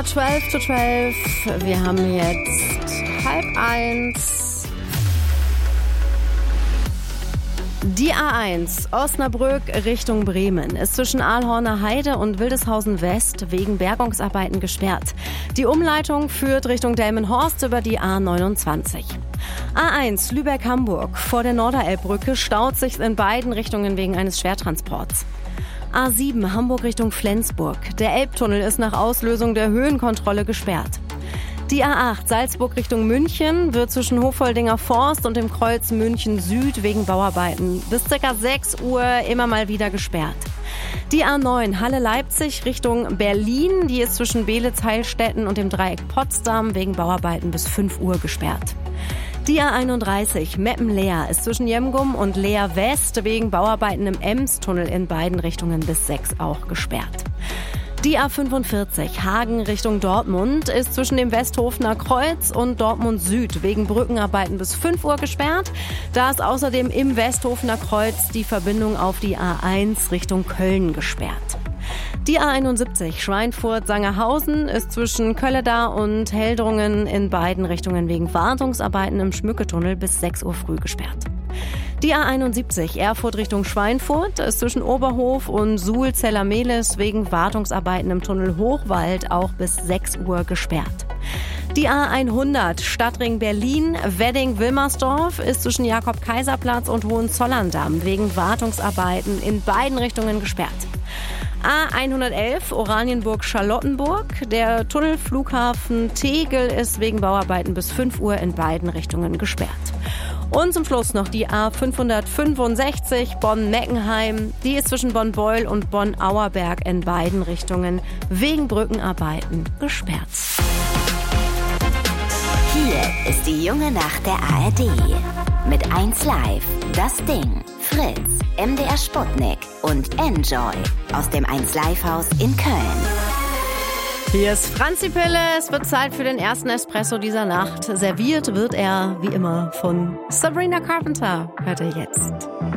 12 to 12. Wir haben jetzt 12:30. Die A1 Osnabrück Richtung Bremen ist zwischen Ahlhorner Heide und Wildeshausen West wegen Bergungsarbeiten gesperrt. Die Umleitung führt Richtung Delmenhorst über die A29. A1 Lübeck-Hamburg vor der Norderelbbrücke staut sich in beiden Richtungen wegen eines Schwertransports. A7 Hamburg Richtung Flensburg. Der Elbtunnel ist nach Auslösung der Höhenkontrolle gesperrt. Die A8 Salzburg Richtung München wird zwischen Hofoldinger Forst und dem Kreuz München Süd wegen Bauarbeiten bis ca. 6 Uhr immer mal wieder gesperrt. Die A9 Halle-Leipzig Richtung Berlin, die ist zwischen Beelitz-Heilstätten und dem Dreieck Potsdam wegen Bauarbeiten bis 5 Uhr gesperrt. Die A31 Meppen-Leer ist zwischen Jemgum und Leer West wegen Bauarbeiten im Ems-Tunnel in beiden Richtungen bis 6 auch gesperrt. Die A45 Hagen Richtung Dortmund ist zwischen dem Westhofener Kreuz und Dortmund Süd wegen Brückenarbeiten bis 5 Uhr gesperrt. Da ist außerdem im Westhofener Kreuz die Verbindung auf die A1 Richtung Köln gesperrt. Die A71 Schweinfurt-Sangerhausen ist zwischen Kölleda und Heldrungen in beiden Richtungen wegen Wartungsarbeiten im Schmücketunnel bis 6 Uhr früh gesperrt. Die A71 Erfurt Richtung Schweinfurt ist zwischen Oberhof und Suhl-Zellermehlis wegen Wartungsarbeiten im Tunnel Hochwald auch bis 6 Uhr gesperrt. Die A100 Stadtring Berlin Wedding-Wilmersdorf ist zwischen Jakob-Kaiser-Platz und Hohenzollern-Damm wegen Wartungsarbeiten in beiden Richtungen gesperrt. A111 Oranienburg-Charlottenburg. Der Tunnelflughafen Tegel ist wegen Bauarbeiten bis 5 Uhr in beiden Richtungen gesperrt. Und zum Schluss noch die A565 Bonn-Meckenheim. Die ist zwischen Bonn-Beul und Bonn-Auerberg in beiden Richtungen wegen Brückenarbeiten gesperrt. Hier ist die junge Nacht der ARD. Mit 1Live, Das Ding, Fritz, MDR Sputnik und Enjoy aus dem 1Live-Haus in Köln. Hier ist Franzi Pille. Es wird Zeit für den ersten Espresso dieser Nacht. Serviert wird er, wie immer, von Sabrina Carpenter. Hört ihr jetzt.